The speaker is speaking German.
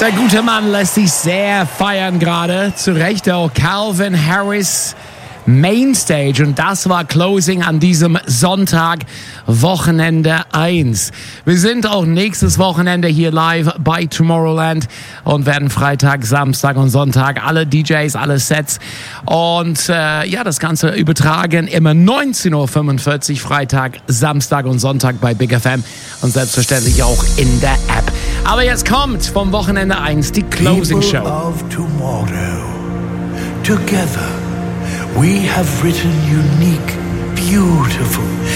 Der gute Mann lässt sich sehr feiern gerade. Zu Recht auch Calvin Harris Mainstage. Und das war Closing an diesem Sonntag, Wochenende 1. Wir sind auch nächstes Wochenende hier live bei Tomorrowland und werden Freitag, Samstag und Sonntag alle DJs, alle Sets und das Ganze übertragen immer 19.45 Uhr Freitag, Samstag und Sonntag bei Big FM und selbstverständlich auch in der App. Aber jetzt kommt vom Wochenende 1 die Closing Show. People of tomorrow, together we have written unique, beautiful